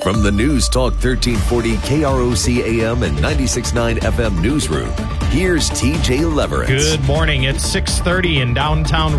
From the News Talk 1340 KROC AM and 96.9 FM newsroom, here's TJ Leverett. Good morning. It's 6:30 in downtown